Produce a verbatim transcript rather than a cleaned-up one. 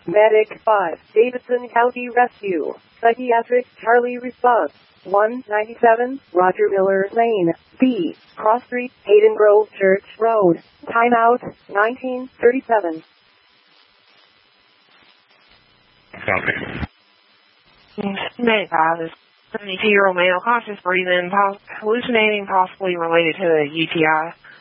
Medic five, Davidson County Rescue. Psychiatric Charlie response. one ninety-seven, Roger Miller Lane, B, Cross Street, Hayden Grove Church Road. Timeout, nineteen thirty-seven. Copy. Medic five is seventy-two-year-old male, conscious breathing, pos- hallucinating, possibly related to a U T I.